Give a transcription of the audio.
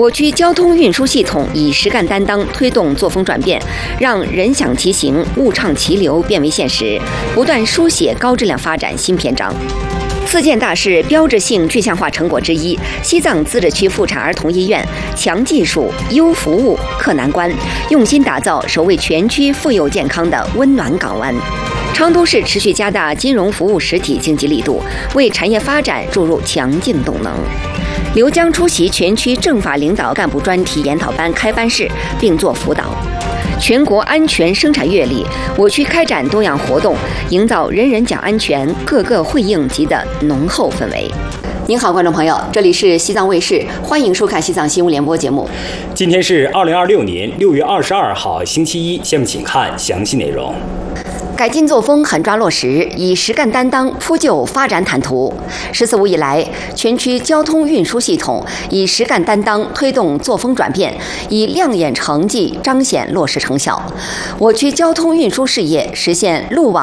我区交通运输系统以实干担当推动作风转变，让人享其行、物畅其流变为现实，不断书写高质量发展新篇章。4件大事标志性具象化成果之一，西藏自治区妇产儿童医院强技术、优服务、克难关，用心打造首位全区妇幼健康的温暖港湾。昌都市持续加大金融服务实体经济力度，为产业发展注入强劲动能。刘江出席全区政法领导干部专题研讨班开班式，并作辅导。全国安全生产月里，我区开展多样活动，营造人人讲安全、个个会应急的浓厚氛围。您好，观众朋友，这里是西藏卫视，欢迎收看西藏新闻联播节目。 今天是2026年6月22号，星期一。下面请看详细内容。 改进作风狠抓落实，以实干担当铺就发展坦途。14五以来，全区交通运输系统以实干担当推动作风转变，以亮眼成绩彰显落实成效。我区交通运输事业实现路网